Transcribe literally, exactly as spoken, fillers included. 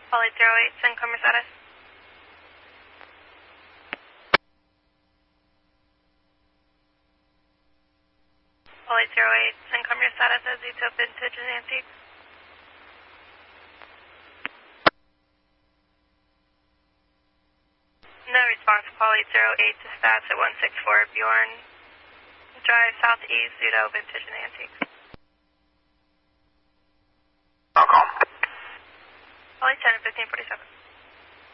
Call eight zero eight, send car Mercedes. Call eight zero eight, send car Mercedes as Zito Vintage and Antique. No response, call eight zero eight to stats at one six four Bjorn Drive Southeast, Zito Vintage and Antique. I'll call. Call eight ten fifteen forty-seven.